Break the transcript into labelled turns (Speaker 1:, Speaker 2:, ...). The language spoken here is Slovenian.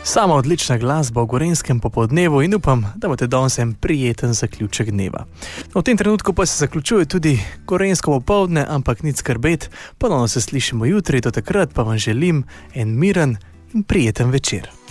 Speaker 1: Sama odlična glasba v gorenjskem popoldnevu in upam, da boste danes en prijeten zaključek dneva. V tem trenutku pa se zaključuje tudi gorenjsko popoldne, ampak nič skrbeti, ponovno se slišimo jutri, do takrat pa vam želim en miren in prijeten večer.